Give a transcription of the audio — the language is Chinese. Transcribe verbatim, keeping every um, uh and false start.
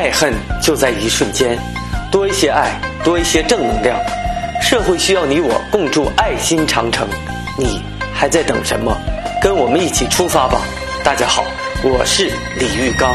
爱恨就在一瞬间，多一些爱，多一些正能量。社会需要你我共筑爱心长城，你还在等什么？跟我们一起出发吧！大家好，我是李玉刚。